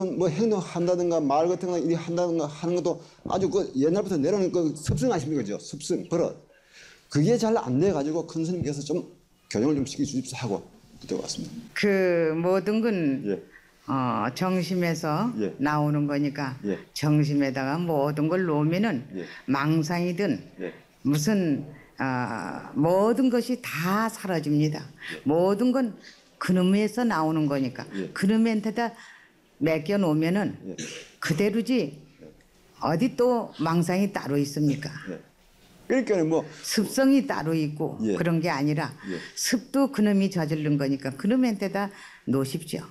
뭐 행동한다든가 말 같은 거 일이 한다든가 하는 것도 아주 그 옛날부터 내려오는 그 습성 아십니까? 그죠? 습성, 버릇. 그게 잘 안 돼가지고 큰 스님께서 좀 교정을 좀 시켜주십사 하고 들어왔습니다. 그 모든 건 예. 정심에서 예. 나오는 거니까 예. 정심에다가 모든 걸 놓으면은 예. 망상이든 예. 무슨 모든 것이 다 사라집니다. 모든 건 그놈에서 나오는 거니까 예. 그놈한테다 맡겨 놓으면은 예. 그대로지 어디 또 망상이 따로 있습니까? 예. 그러니까 뭐 습성이 따로 있고 예. 그런 게 아니라 예. 습도 그놈이 저지른 거니까 그놈한테다 놓으십시오.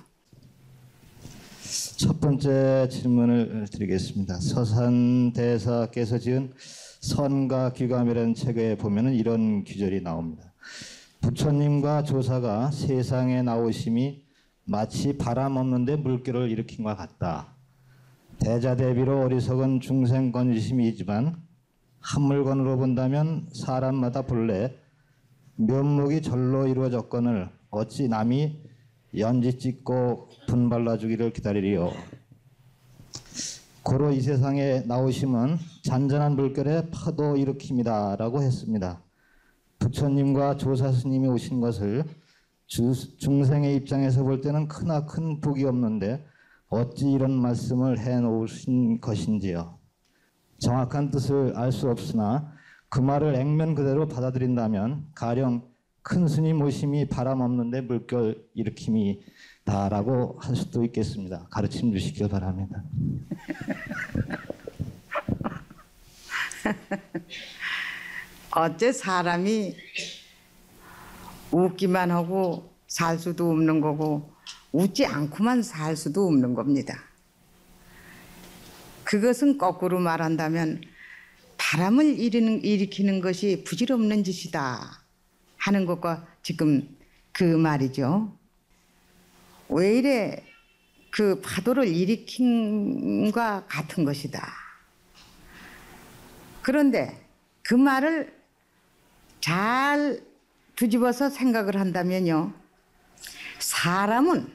첫 번째 질문을 드리겠습니다. 서산대사께서 지은 선과 귀감이라는 책에 보면은 이런 규절이 나옵니다. 부처님과 조사가 세상에 나오심이 마치 바람 없는데 물결을 일으킨 것 같다. 대자대비로 어리석은 중생 건심이지만 한 물건으로 본다면 사람마다 본래 면목이 절로 이루어졌거늘 어찌 남이 연지 찍고 분발라 주기를 기다리리요. 고로 이 세상에 나오심은 잔잔한 물결에 파도 일으킵니다 라고 했습니다. 부처님과 조사 스님이 오신 것을 중생의 입장에서 볼 때는 크나큰 복이 없는데 어찌 이런 말씀을 해놓으신 것인지요. 정확한 뜻을 알 수 없으나 그 말을 액면 그대로 받아들인다면 가령 큰 스님 오심이 바람 없는데 물결 일으킴이다라고 할 수도 있겠습니다. 가르침 주시길 바랍니다. 어째 사람이 웃기만 하고 살 수도 없는 거고 웃지 않고만 살 수도 없는 겁니다. 그것은 거꾸로 말한다면 바람을 일으키는 것이 부질없는 짓이다 하는 것과 지금 그 말이죠. 왜 이래 그 파도를 일으킨과 같은 것이다. 그런데 그 말을 잘 뒤집어서 생각을 한다면요. 사람은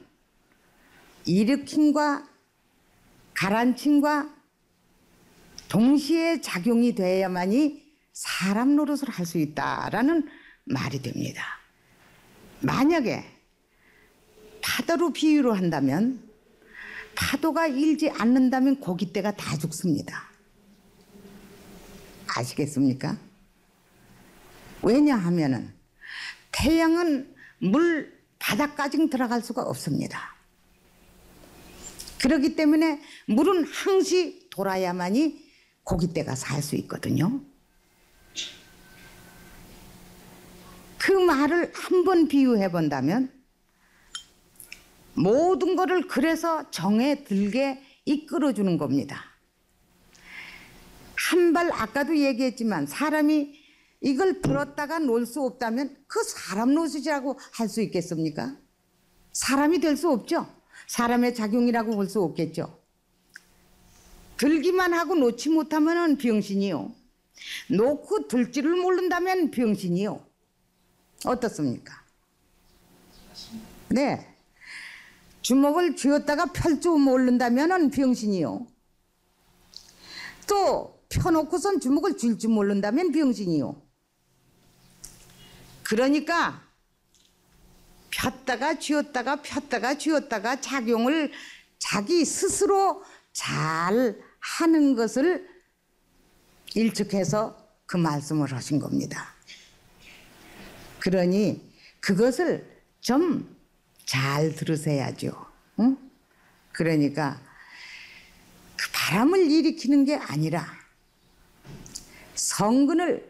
일으킴과 가라앉힘과 동시에 작용이 돼야만이 사람 노릇을 할 수 있다라는 말이 됩니다. 만약에 파도로 비유로 한다면 파도가 일지 않는다면 고깃대가 다 죽습니다. 아시겠습니까? 왜냐하면은 태양은 물 바닥까지 들어갈 수가 없습니다. 그렇기 때문에 물은 항시 돌아야만이 고깃대가 살 수 있거든요. 그 말을 한번 비유해 본다면 모든 것을 그래서 정에 들게 이끌어주는 겁니다. 한 발 아까도 얘기했지만 사람이 이걸 들었다가 놓을 수 없다면 그 사람 노릇이라고 할 수 있겠습니까? 사람이 될 수 없죠. 사람의 작용이라고 볼 수 없겠죠. 들기만 하고 놓지 못하면 병신이요. 놓고 들지를 모른다면 병신이요. 어떻습니까? 네. 주먹을 쥐었다가 펼 줄 모른다면 병신이요. 또 펴놓고선 주먹을 쥘 줄 모른다면 병신이요. 그러니까 폈다가 쥐었다가 폈다가 쥐었다가 작용을 자기 스스로 잘 하는 것을 일축해서 그 말씀을 하신 겁니다. 그러니 그것을 좀 잘 들으셔야죠. 응? 그러니까 그 바람을 일으키는 게 아니라 성근을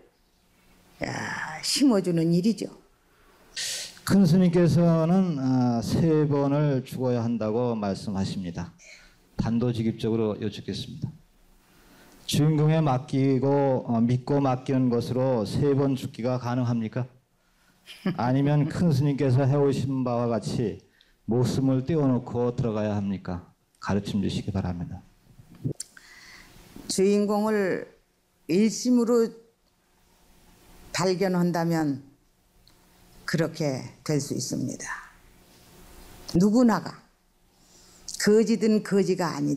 심어주는 일이죠. 큰 스님께서는 3번을 죽어야 한다고 말씀하십니다. 단도직입적으로 여쭙겠습니다. 주인공에 맡기고 믿고 맡기는 것으로 3번 죽기가 가능합니까? 아니면 큰 스님께서 해오신 바와 같이 목숨을 떼어놓고 들어가야 합니까? 가르침 주시기 바랍니다. 주인공을 일심으로 발견한다면 그렇게 될 수 있습니다. 누구나가 거지든 거지가 아니다.